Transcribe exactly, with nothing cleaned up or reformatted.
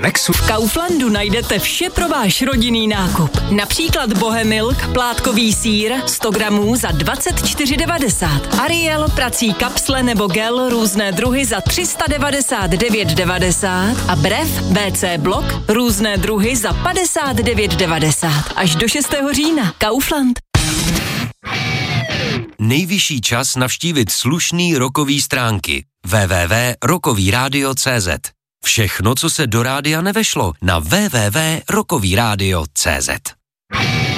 Nexu. V Kauflandu najdete vše pro váš rodinný nákup. Například Bohemilk, plátkový sýr, sto gramů za dvacet čtyři devadesát. Ariel, prací kapsle nebo gel, různé druhy za tři sta devadesát devět devadesát. A Brev, bé cé blok, různé druhy za padesát devět devadesát. Až do šestého října. Kaufland. Nejvyšší čas navštívit slušný rokový stránky. w w w tečka rokový rádio tečka cé zet. Všechno, co se do rádia nevešlo, na w w w tečka rokový rádio tečka cé zet.